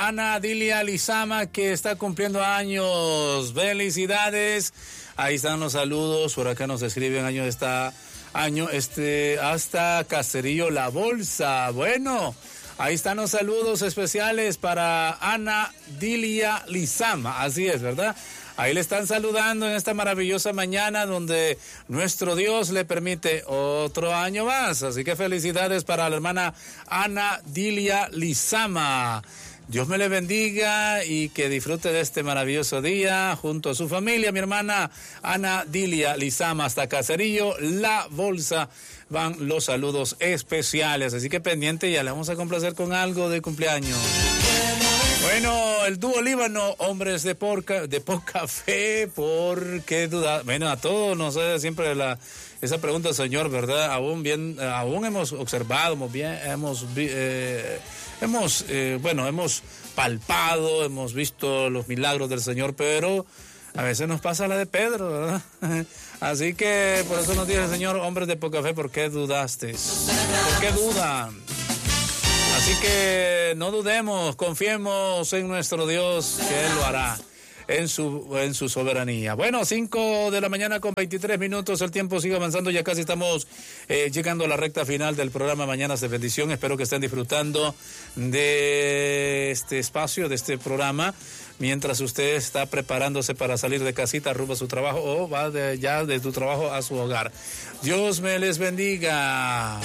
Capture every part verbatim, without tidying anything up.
Ana Dilia Lizama, que está cumpliendo años. Felicidades. Ahí están los saludos. Por acá nos escriben año de esta año, este, hasta Caserío La Bolsa. Bueno, ahí están los saludos especiales para Ana Dilia Lizama. Así es, ¿verdad? Ahí le están saludando en esta maravillosa mañana donde nuestro Dios le permite otro año más. Así que felicidades para la hermana Ana Dilia Lizama. Dios me le bendiga y que disfrute de este maravilloso día junto a su familia. Mi hermana Ana Dilia Lizama, hasta Caserío La Bolsa van los saludos especiales. Así que pendiente, ya le vamos a complacer con algo de cumpleaños. Bueno, el dúo Líbano, hombres de, porca, de poca fe, ¿por qué duda? Bueno, a todos nos hace siempre la, esa pregunta, Señor, ¿verdad? Aún bien, aún hemos observado, hemos, bien, hemos, eh, hemos eh, bueno, hemos palpado, hemos visto los milagros del Señor, pero a veces nos pasa la de Pedro, ¿verdad? Así que por eso nos dice el Señor, hombres de poca fe, ¿por qué dudaste? ¿Por qué dudan? Así que no dudemos, confiemos en nuestro Dios, que Él lo hará en su, en su soberanía. Bueno, cinco de la mañana con veintitrés minutos, el tiempo sigue avanzando, ya casi estamos eh, llegando a la recta final del programa Mañanas de Bendición. Espero que estén disfrutando de este espacio, de este programa, mientras usted está preparándose para salir de casita rumbo a su trabajo o va de, ya de tu trabajo a su hogar. Dios me les bendiga.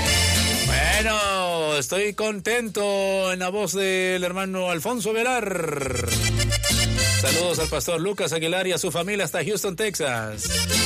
Bueno, estoy contento en la voz del hermano Alfonso Velar. Saludos al pastor Lucas Aguilar y a su familia hasta Houston, Texas.